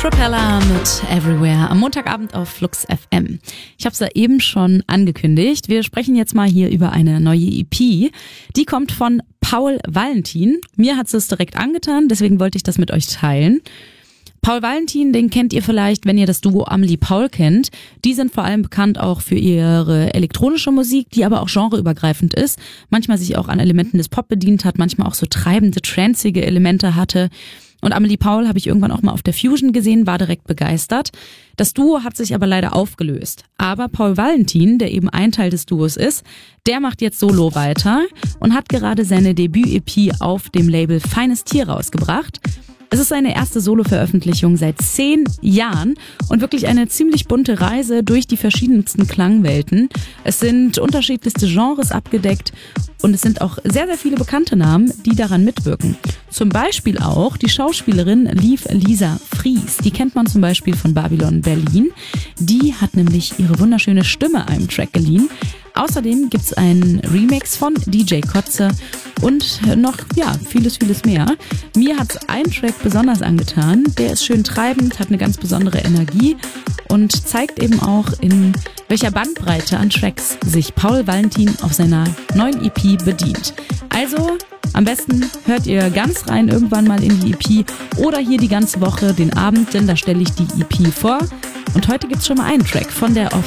Propeller mit Everywhere am Montagabend auf Flux FM. Ich habe es ja eben schon angekündigt. Wir sprechen jetzt mal hier über eine neue EP. Die kommt von Paul Valentin. Mir hat es direkt angetan, deswegen wollte ich das mit euch teilen. Paul Valentin, den kennt ihr vielleicht, wenn ihr das Duo Amelie Paul kennt. Die sind vor allem bekannt auch für ihre elektronische Musik, die aber auch genreübergreifend ist. Manchmal sich auch an Elementen des Pop bedient hat, manchmal auch so treibende, tranzige Elemente hatte. Und Amelie Paul habe ich irgendwann auch mal auf der Fusion gesehen, war direkt begeistert. Das Duo hat sich aber leider aufgelöst. Aber Paul Valentin, der eben ein Teil des Duos ist, der macht jetzt solo weiter und hat gerade seine Debüt-EP auf dem Label Feines Tier rausgebracht. Es ist seine erste Solo-Veröffentlichung seit 10 Jahren und wirklich eine ziemlich bunte Reise durch die verschiedensten Klangwelten. Es sind unterschiedlichste Genres abgedeckt und es sind auch sehr, sehr viele bekannte Namen, die daran mitwirken. Zum Beispiel auch die Schauspielerin Liv Lisa Fries. Die kennt man zum Beispiel von Babylon Berlin. Die hat nämlich ihre wunderschöne Stimme einem Track geliehen. Außerdem gibt's einen Remix von DJ Kotze und noch, vieles mehr. Mir hat's ein Track besonders angetan. Der ist schön treibend, hat eine ganz besondere Energie und zeigt eben auch, in welcher Bandbreite an Tracks sich Paul Valentin auf seiner neuen EP bedient. Also am besten hört ihr ganz rein irgendwann mal in die EP oder hier die ganze Woche den Abend, denn da stelle ich die EP vor. Und heute gibt's schon mal einen Track von der